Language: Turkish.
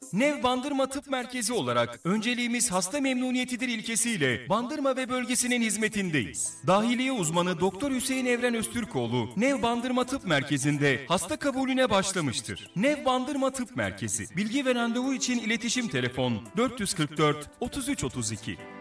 Nev Bandırma Tıp Merkezi olarak önceliğimiz hasta memnuniyetidir ilkesiyle Bandırma ve bölgesinin hizmetindeyiz. Dahiliye uzmanı Doktor Hüseyin Evren Öztürkoğlu Nev Bandırma Tıp Merkezi'nde hasta kabulüne başlamıştır. Nev Bandırma Tıp Merkezi. Bilgi ve randevu için iletişim telefon 444 33 32.